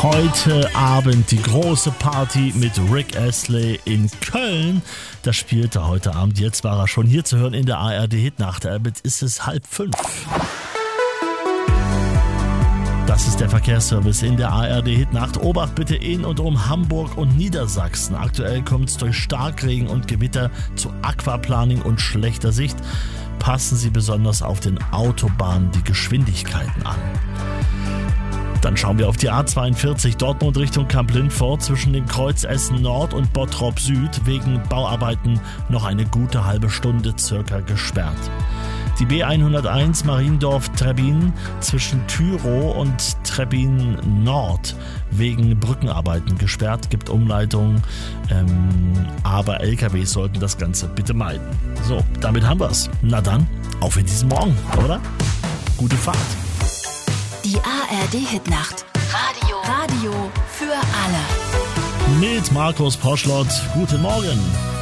Heute Abend die große Party mit Rick Astley in Köln. Das spielte heute Abend. Jetzt war er schon hier zu hören in der ARD Hitnacht. Damit ist es 4:30. Das ist der Verkehrsservice in der ARD Hitnacht. Obacht bitte in und um Hamburg und Niedersachsen. Aktuell kommt es durch Starkregen und Gewitter zu Aquaplaning und schlechter Sicht. Passen Sie besonders auf den Autobahnen die Geschwindigkeiten an. Dann schauen wir auf die A42 Dortmund Richtung Kamp-Lindfort zwischen dem Kreuz Essen Nord und Bottrop Süd wegen Bauarbeiten noch eine gute halbe Stunde circa gesperrt. Die B101 Mariendorf-Trebbin zwischen Tyrow und Trebbin Nord wegen Brückenarbeiten gesperrt, gibt Umleitungen, aber LKWs sollten das Ganze bitte meiden. So, damit haben wir's. Na dann, auf in diesen Morgen, oder? Gute Fahrt. Die ARD Hitnacht. Radio für alle. Mit Markus Poschlott. Guten Morgen.